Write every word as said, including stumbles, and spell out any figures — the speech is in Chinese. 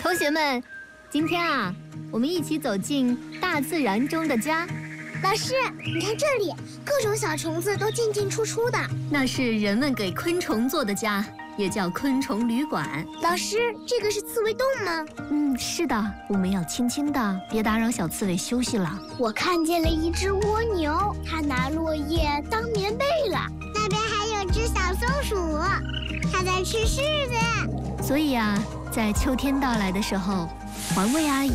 同学们，今天啊，我们一起走进大自然中的家。 老师，你看这里，各种小虫子都进进出出的。 那是人们给昆虫做的家，也叫昆虫旅馆。 老师，这个是刺猬洞吗？ 嗯，是的，我们要轻轻的，别打扰小刺猬休息了。 我看见了一只蜗牛，它拿落叶当棉被了。那边还有只小松鼠，它在吃柿子。 所以啊，在秋天到来的时候，环卫阿姨